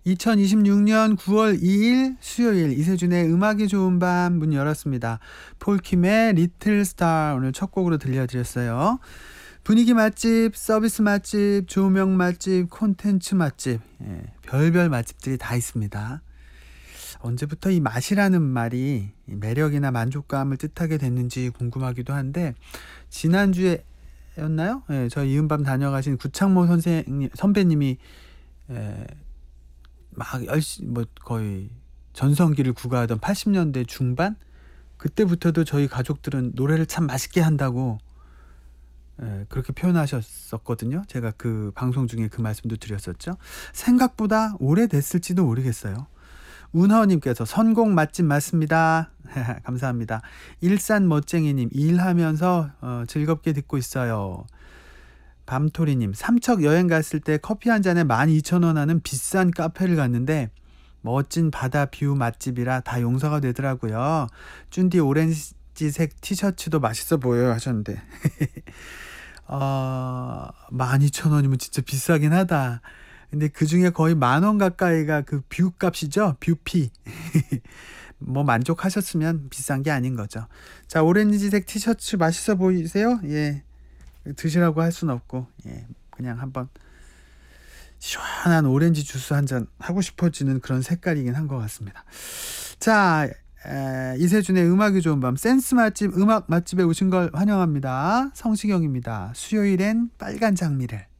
2026년 9월 2일 수요일 이세준의 음악이 좋은 밤 문 열었습니다. 폴킴의 리틀 스타 오늘 첫 곡으로 들려드렸어요. 분위기 맛집, 서비스 맛집, 조명 맛집, 콘텐츠 맛집, 별별 맛집들이 다 있습니다. 언제부터 이 맛이라는 말이 매력이나 만족감을 뜻하게 됐는지 궁금하기도 한데, 지난주에였나요? 저희 이은밤 다녀가신 구창모 선배님이 막 거의 전성기를 구가하던 80년대 중반, 그때부터도 저희 가족들은 노래를 참 맛있게 한다고 그렇게 표현하셨었거든요. 제가 그 방송 중에 그 말씀도 드렸었죠. 생각보다 오래됐을지도 모르겠어요. 운허님께서 선곡 맛집 맞습니다. 감사합니다. 일산 멋쟁이님, 일하면서 즐겁게 듣고 있어요. 밤토리님, 삼척 여행 갔을 때 커피 한 잔에 12,000원 하는 비싼 카페를 갔는데 멋진 바다 뷰 맛집이라 다 용서가 되더라고요. 쭌디 오렌지색 티셔츠도 맛있어 보여요 하셨는데 12,000원이면 진짜 비싸긴 하다. 근데 그 중에 거의 10,000원 가까이가 그 뷰 값이죠. 뷰피. 뭐 만족하셨으면 비싼 게 아닌 거죠. 자, 오렌지색 티셔츠 맛있어 보이세요? 예. 드시라고 할 순 없고, 그냥 한번 시원한 오렌지 주스 한 잔 하고 싶어지는 그런 색깔이긴 한 것 같습니다. 자, 이세준의 음악이 좋은 밤, 센스 맛집, 음악 맛집에 오신 걸 환영합니다. 성시경입니다. 수요일엔 빨간 장미를.